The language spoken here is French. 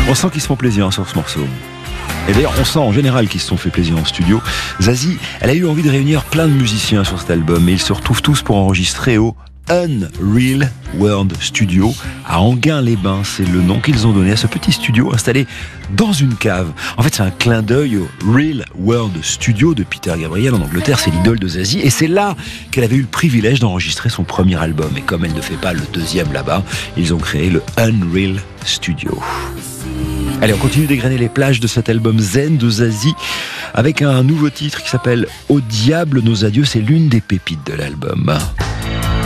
On sent qu'ils se font plaisir sur ce morceau. Et d'ailleurs, on sent en général qu'ils se sont fait plaisir en studio. Zazie, elle a eu envie de réunir plein de musiciens sur cet album, et ils se retrouvent tous pour enregistrer au Unreal World Studio à Enghien-les-Bains. C'est le nom qu'ils ont donné à ce petit studio installé dans une cave. En fait, c'est un clin d'œil au Real World Studio de Peter Gabriel en Angleterre. C'est l'idole de Zazie, et c'est là qu'elle avait eu le privilège d'enregistrer son premier album. Et comme elle ne fait pas le deuxième là-bas, ils ont créé le Unreal Studio. Allez, on continue d'égrener les plages de cet album Zen de Zazie avec un nouveau titre qui s'appelle Au diable nos adieux. C'est l'une des pépites de l'album.